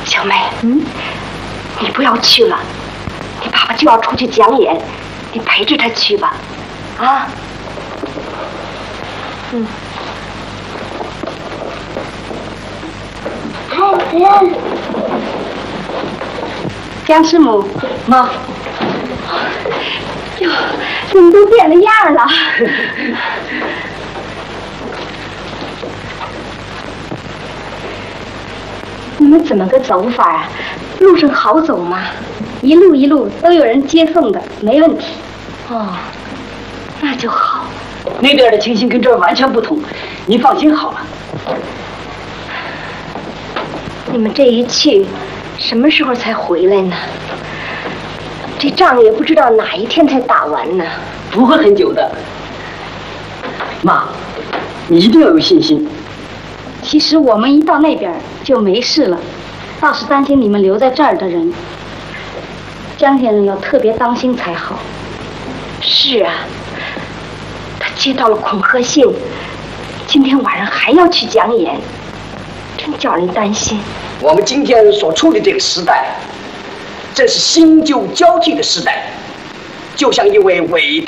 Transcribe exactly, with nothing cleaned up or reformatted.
小梅，嗯，你不要去了，你爸爸就要出去讲演，你陪着他去吧，啊？嗯。 太子， 江师母，妈，哟，你们都变了样了。你们怎么个走法啊？路上好走吗？一路一路都有人接送的，没问题。哦，那就好。 那边的情形跟这儿完全不同，你放心好了。 你们这一去，什么时候才回来呢？这仗也不知道哪一天才打完呢。 不会很久的，妈，你一定要有信心。 其实我们一到那边就没事了，倒是担心你们留在这儿的人。江先生要特别当心才好。是啊，他接到了恐吓信，今天晚上还要去讲演，真叫人担心。 我们今天所处的这个时代，这是新旧交替的时代，就像一位伟大